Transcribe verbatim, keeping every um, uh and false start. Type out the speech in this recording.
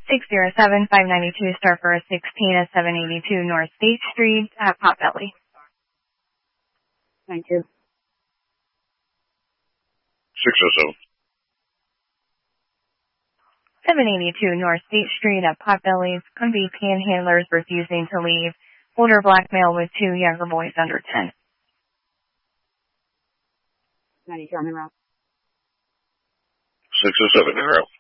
six zero seven five nine two star for a sixteen at seven eighty-two North State Street at Potbelly. Thank you. six oh seven. seven eighty-two North State Street at Potbelly's. Convey panhandlers refusing to leave. Older black male with two younger boys under ten. ninety-two on the route. six oh seven in route.